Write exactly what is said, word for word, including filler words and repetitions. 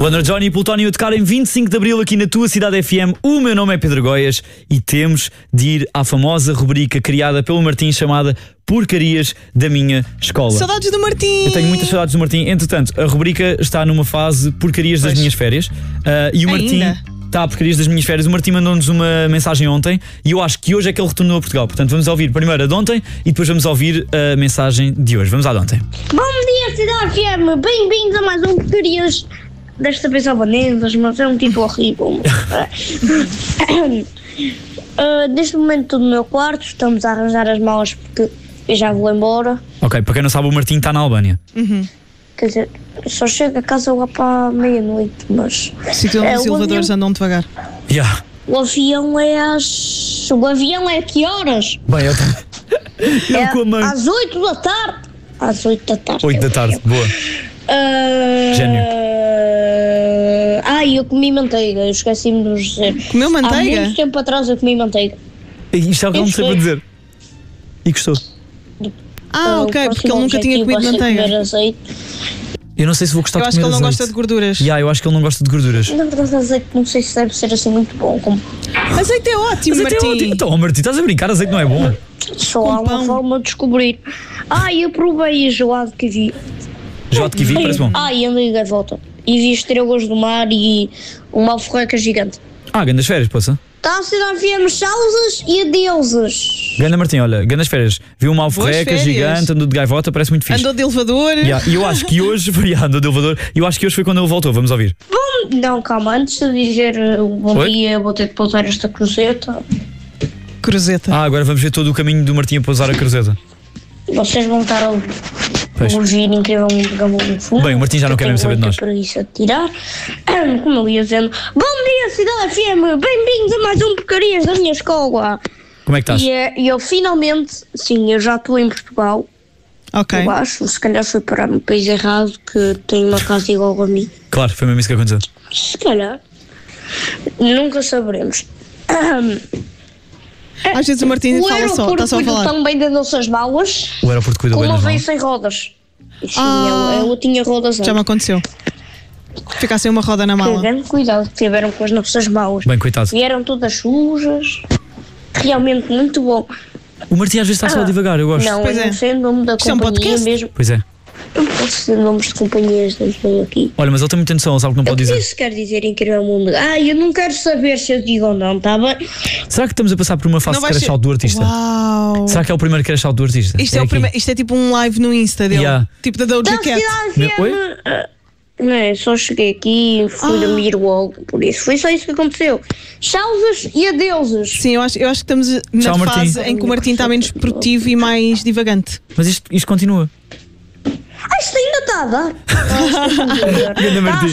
Wonder Johnny e Plutónio a tocar em vinte e cinco de Abril aqui na tua cidade F M. O meu nome é Pedro Goias e temos de ir à famosa rubrica criada pelo Martim chamada Porcarias da Minha Escola. Saudades do Martim! Eu tenho muitas saudades do Martim. Entretanto, a rubrica está numa fase Porcarias das Pois. minhas férias. Uh, e o Martim Ainda? está a Porcarias das minhas férias. O Martim mandou-nos uma mensagem ontem e eu acho que hoje é que ele retornou a Portugal. Portanto, vamos ouvir primeiro a de ontem e depois vamos ouvir a mensagem de hoje. Vamos à de ontem. Bom dia, Cidade F M! Bem-vindos a mais um Porcarias. Desta vez albanesas, mas é um título horrível. uh, neste momento estou no meu quarto, estamos a arranjar as malas porque eu já vou embora. Ok, para quem não sabe, o Martim está na Albânia. Uhum. Quer dizer, só chego a casa lá para a meia-noite, mas... Se tu É, os o elevadores avião- andam devagar. Yeah. O avião é às... O avião é a que horas? Bem, eu também. É com a mãe. às oito da tarde. Às oito da tarde. oito da tarde, boa. Uh... Gênio. Ai, eu comi manteiga, eu esqueci-me de vos dizer. Comeu Há manteiga? muito tempo atrás eu comi manteiga. Isto é o que ele me Eu sei para dizer. E gostou. Ah, O ok, porque próximo ele nunca tinha objetivo comido vai ser manteiga. comer azeite. Eu não sei se vou gostar Eu de acho que comer ele não azeite. gosta de gorduras. Yeah, eu acho que ele não gosta de gorduras. Na verdade, azeite não sei se deve ser assim muito bom. Como... Azeite é ótimo, Azeite é Martim. ótimo. Então, oh, Martim, estás a brincar? Azeite não é bom. Só Com há uma pão. forma de descobrir. Ai, eu provei o gelado que vi. Gelado de kiwi parece bom. Ai, andei de volta. E vi estrelas do mar e uma alforreca gigante. Ah, grandes férias, poça. Está a ser a ver sausas e adeuses. Ganda Martim, olha, grandes férias. Viu uma alforreca férias. gigante, andou de gaivota, parece muito fixe. Andou de elevador. Yeah, E eu acho que hoje, yeah, andou de elevador, e eu acho que hoje foi quando ele voltou. Vamos ouvir. Bom, não, calma, antes de dizer uh, o bom Oi? dia, vou ter de pousar esta cruzeta. Cruzeta. Ah, agora vamos ver todo o caminho do Martim a pousar a cruzeta. Vocês vão estar a Pois. ouvir incrivelmente Gamão no fundo. Bem, o Martim já não Eu quer tenho mesmo saber de muita nós. preguiça de tirar. Como eu ia dizendo, bom dia, Cidade F M, bem-vindos a mais um Porcarias da minha escola. Como é que estás? E é- e eu finalmente, sim, eu já estou em Portugal, Ok. eu acho. Se calhar fui parar no país errado, que tem uma casa igual a mim. Claro, foi mesmo isso que aconteceu. Se calhar. Nunca saberemos. Às vezes o Martim O fala só, aeroporto está só a cuida falar. também das nossas malas, O aeroporto cuida bem como das veio malas. sem rodas. Sim, Ah. eu, eu tinha rodas Já me antes. aconteceu. Ficar sem uma roda na Que mala. grande cuidado que tiveram com as nossas malas. Bem, coitado. Vieram todas sujas. Realmente muito bom. O Martim às vezes está só a divagar, eu gosto. Não, Pois eu é. não sei o nome da Isto é um companhia podcast? mesmo. Pois é. Eu não posso dizer nomes de companhias dentro aqui. Olha, mas ele tem muita noção, ele sabe que não O pode que dizer. isso quer dizer incrível mundo? Ah, eu não quero saber se eu digo ou não, está bem? Será que estamos a passar por uma fase Não de vais crash ser- out do artista? Uau. Será que é o primeiro crash out do artista? Isto é, o aqui. primeiro, isto é tipo um live no Insta dele. Yeah. Tipo da Doja Da Cat. cidade Meu- F M. Oi? ah, Não é, só cheguei aqui e fui Ah. dormir logo, por isso. Foi só isso que aconteceu. Sausas e adeuses. Sim, eu acho, eu acho que estamos na Tchau, Martim. fase em que o Martim está menos produtivo e mais divagante. Mas isto, isto continua. Ah, isto ainda está a dar. Ganda Martim.